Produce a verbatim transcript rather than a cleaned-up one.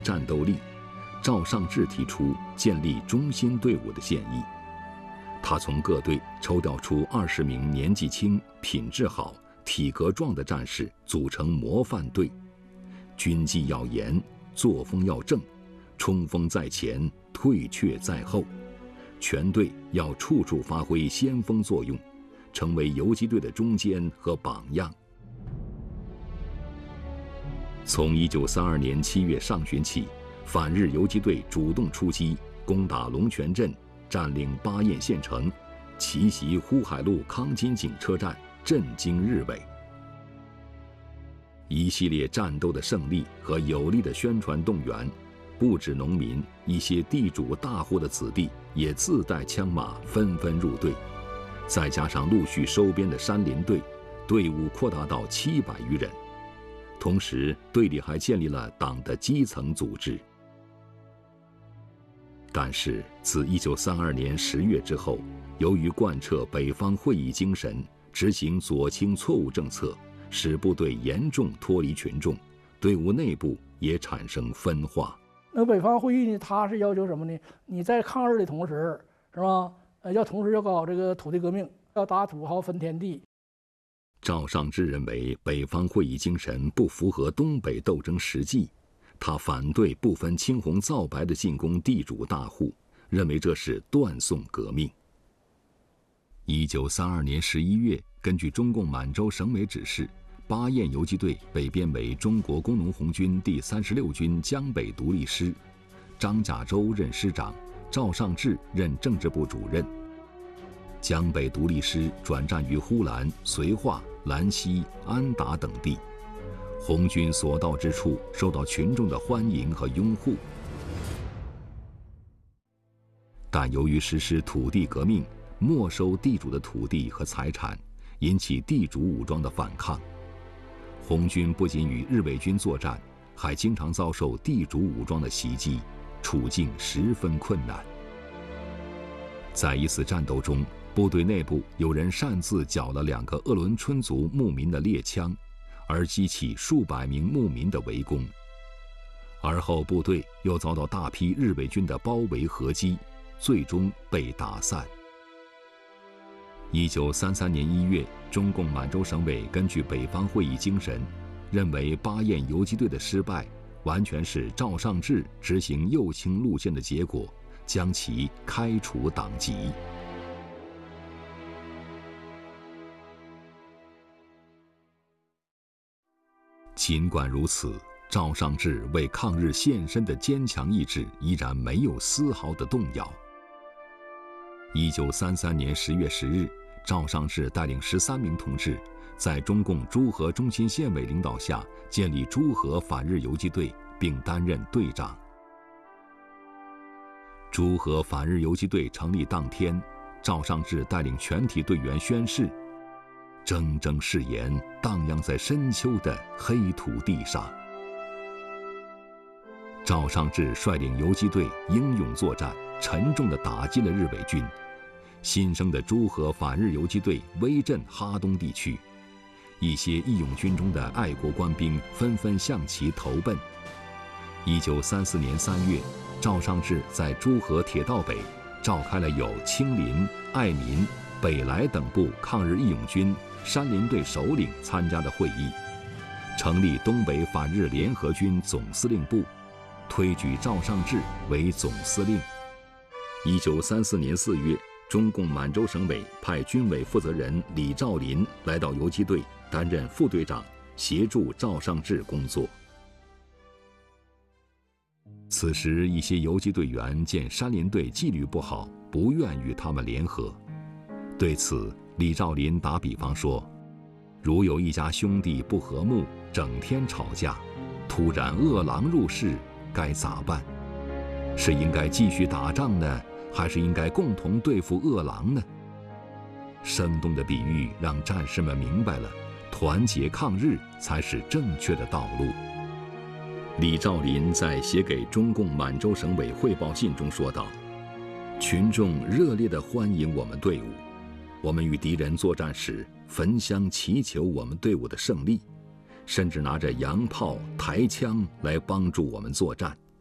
战斗力，赵尚志提出建立中心队伍的建议。他从各队抽调出二十名年纪轻、品质好、体格壮的战士，组成模范队。军纪要严，作风要正，冲锋在前，退却在后。全队要处处发挥先锋作用，成为游击队的中坚和榜样。从一九三二年七月上旬起，反日游击队主动出击，攻打龙泉镇，占领巴彦县城，奇袭呼海路康金井车站，震惊日伪。一系列战斗的胜利和有力的宣传动员，不止农民，一些地主大户的子弟也自带枪马，纷纷入队。再加上陆续收编的山林队，队伍扩大到七百余人。同时，队里还建立了党的基层组织。但是，自一九三二年十月之后，由于贯彻北方会议精神，执行左倾错误政策，使部队严重脱离群众，队伍内部也产生分化。 那北方会议呢，它是要求什么呢？你在抗日的同时，是吧？呃，要同时要搞这个土地革命，要打土豪分田地。 赵尚志认为北方会议精神不符合东北斗争实际，他反对不分青红皂白的进攻地主大户，认为这是断送革命。一九三二年十一月，根据中共满洲省委指示，巴彦游击队被编为中国工农红军第三十六军江北独立师，张甲洲任师长，赵尚志任政治部主任。江北独立师转战于呼兰、绥化、兰溪、安达等地，红军所到之处受到群众的欢迎和拥护。但由于实施土地革命，没收地主的土地和财产，引起地主武装的反抗。红军不仅与日伪军作战，还经常遭受地主武装的袭击，处境十分困难。在一次战斗中，部队内部有人擅自缴了两个鄂伦春族牧民的猎枪，而激起数百名牧民的围攻。而后部队又遭到大批日伪军的包围合击，最终被打散。一九三三年一月，中共满洲省委根据北方会议精神，认为巴彦游击队的失败完全是赵尚志执行右倾路线的结果，将其开除党籍。尽管如此，赵尚志为抗日献身的坚强意志依然没有丝毫的动摇。一九三三年十月十日，赵尚志带领十三名同志，在中共诸河中心县委领导下建立诸河反日游击队，并担任队长。诸河反日游击队成立当天，赵尚志带领全体队员宣誓，铮铮誓言荡漾在深秋的黑土地上。赵尚志率领游击队英勇作战，沉重地打击了日伪军。新生的诸河反日游击队威震哈东地区，一些义勇军中的爱国官兵纷纷向其投奔。一九三四年三月，赵尚志在诸河铁道北召开了有青林、爱民、北来等部抗日义勇军山林队首领参加的会议，成立东北反日联合军总司令部，推举赵尚志为总司令。一九三四年四月，中共满洲省委派军委负责人李兆林来到游击队担任副队长，协助赵尚志工作。此时，一些游击队员见山林队纪律不好，不愿与他们联合。对此，李兆林打比方说，如有一家兄弟不和睦，整天吵架，突然饿狼入室，该咋办？是应该继续打仗呢，还是应该共同对付饿狼呢？生动的比喻让战士们明白了，团结抗日才是正确的道路。李兆林在写给中共满洲省委汇报信中说道：“群众热烈地欢迎我们队伍，我们与敌人作战时，焚香祈求我们队伍的胜利，甚至拿着洋炮、抬枪来帮助我们作战。